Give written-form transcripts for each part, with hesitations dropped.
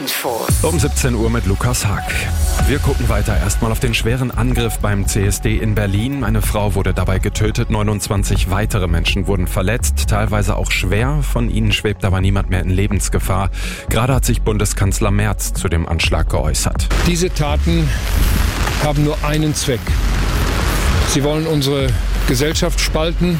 Info. Um 17 Uhr mit Lukas Haag. Wir gucken weiter erstmal auf den schweren Angriff beim CSD in Berlin. Eine Frau wurde dabei getötet, 29 weitere Menschen wurden verletzt, teilweise auch schwer. Von ihnen schwebt aber niemand mehr in Lebensgefahr. Gerade hat sich Bundeskanzler Merz zu dem Anschlag geäußert. Diese Taten haben nur einen Zweck. Sie wollen unsere Gesellschaft spalten.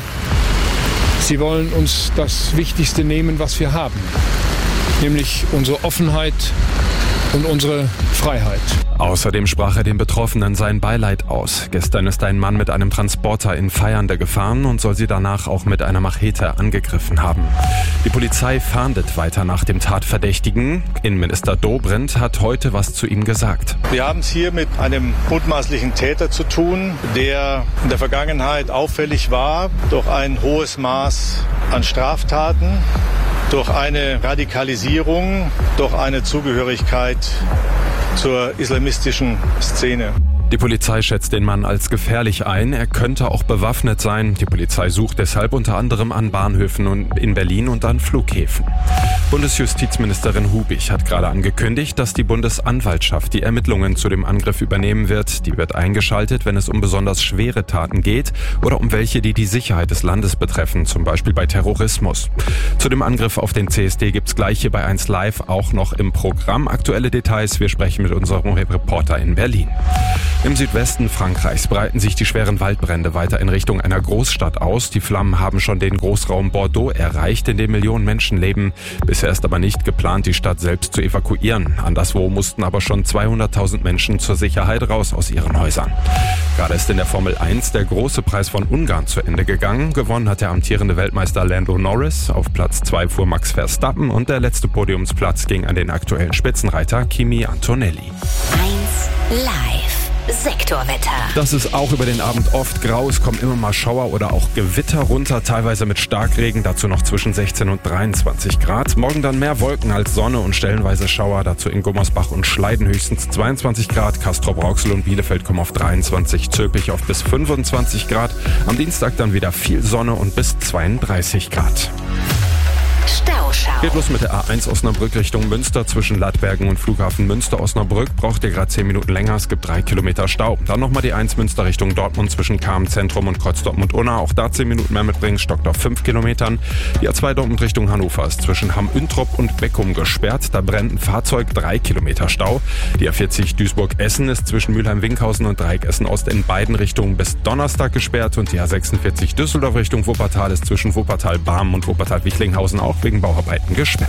Sie wollen uns das Wichtigste nehmen, was wir haben, nämlich unsere Offenheit und unsere Freiheit. Außerdem sprach er den Betroffenen sein Beileid aus. Gestern ist ein Mann mit einem Transporter in Feiernde gefahren und soll sie danach auch mit einer Machete angegriffen haben. Die Polizei fahndet weiter nach dem Tatverdächtigen. Innenminister Dobrindt hat heute was zu ihm gesagt. Wir haben es hier mit einem mutmaßlichen Täter zu tun, der in der Vergangenheit auffällig war durch ein hohes Maß an Straftaten, durch eine Radikalisierung, durch eine Zugehörigkeit zur islamistischen Szene. Die Polizei schätzt den Mann als gefährlich ein. Er könnte auch bewaffnet sein. Die Polizei sucht deshalb unter anderem an Bahnhöfen in Berlin und an Flughäfen. Bundesjustizministerin Hubig hat gerade angekündigt, dass die Bundesanwaltschaft die Ermittlungen zu dem Angriff übernehmen wird. Die wird eingeschaltet, wenn es um besonders schwere Taten geht oder um welche, die die Sicherheit des Landes betreffen, zum Beispiel bei Terrorismus. Zu dem Angriff auf den CSD gibt's gleich hier bei 1 Live auch noch im Programm. Aktuelle Details, wir sprechen mit unserem Reporter in Berlin. Im Südwesten Frankreichs breiten sich die schweren Waldbrände weiter in Richtung einer Großstadt aus. Die Flammen haben schon den Großraum Bordeaux erreicht, in dem Millionen Menschen leben. Bisher ist aber nicht geplant, die Stadt selbst zu evakuieren. Anderswo mussten aber schon 200.000 Menschen zur Sicherheit raus aus ihren Häusern. Gerade ist in der Formel 1 der große Preis von Ungarn zu Ende gegangen. Gewonnen hat der amtierende Weltmeister Lando Norris. Auf Platz 2 fuhr Max Verstappen und der letzte Podiumsplatz ging an den aktuellen Spitzenreiter Kimi Antonelli. 1 Live. Sektorwetter. Das ist auch über den Abend oft grau. Es kommen immer mal Schauer oder auch Gewitter runter, teilweise mit Starkregen, dazu noch zwischen 16 und 23 Grad. Morgen dann mehr Wolken als Sonne und stellenweise Schauer, dazu in Gummersbach und Schleiden höchstens 22 Grad. Castrop-Rauxel und Bielefeld kommen auf 23, Zülpich auf bis 25 Grad. Am Dienstag dann wieder viel Sonne und bis 32 Grad. Stauschau. Geht los mit der A1 Osnabrück Richtung Münster. Zwischen Lattbergen und Flughafen Münster-Osnabrück braucht ihr gerade 10 Minuten länger. Es gibt 3 Kilometer Stau. Dann nochmal die 1 Münster Richtung Dortmund zwischen Kamen-Zentrum und Kreuz-Dortmund-Unna. Auch da 10 Minuten mehr mitbringen, stockt auf 5 Kilometern. Die A2 Dortmund Richtung Hannover ist zwischen Hamm-Üntrop und Beckum gesperrt. Da brennt ein Fahrzeug, 3 Kilometer Stau. Die A40 Duisburg-Essen ist zwischen Mülheim-Winkhausen und Dreieck Essen-Ost in beiden Richtungen bis Donnerstag gesperrt. Und die A46 Düsseldorf Richtung Wuppertal ist zwischen Wuppertal-Barmen und Wuppertal-Wichlinghausen auch wegen Bauarbeiten gesperrt.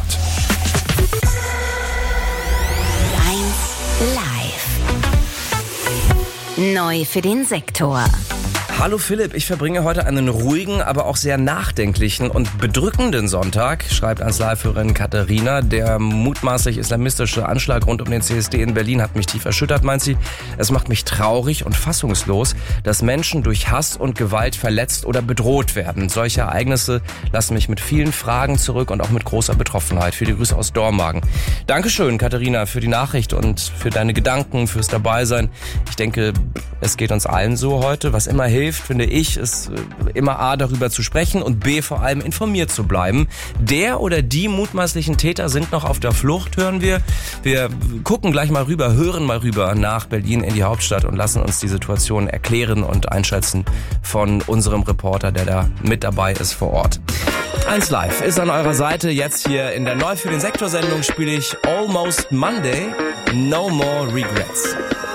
1 Live. Neu für den Sektor. Hallo Philipp, ich verbringe heute einen ruhigen, aber auch sehr nachdenklichen und bedrückenden Sonntag, schreibt 1 Live-Hörerin Katharina. Der mutmaßlich islamistische Anschlag rund um den CSD in Berlin hat mich tief erschüttert, meint sie. Es macht mich traurig und fassungslos, dass Menschen durch Hass und Gewalt verletzt oder bedroht werden. Solche Ereignisse lassen mich mit vielen Fragen zurück und auch mit großer Betroffenheit. Viele Grüße aus Dormagen. Dankeschön, Katharina, für die Nachricht und für deine Gedanken, fürs Dabeisein. Ich denke, es geht uns allen so heute. Was immer hilft, finde ich, ist immer A, darüber zu sprechen und B, vor allem informiert zu bleiben. Der oder die mutmaßlichen Täter sind noch auf der Flucht, hören wir. Wir gucken gleich mal rüber, hören mal rüber nach Berlin in die Hauptstadt und lassen uns die Situation erklären und einschätzen von unserem Reporter, der da mit dabei ist vor Ort. 1 Live ist an eurer Seite. Jetzt hier in der Neu für den Sektor-Sendung spiele ich Almost Monday, No More Regrets.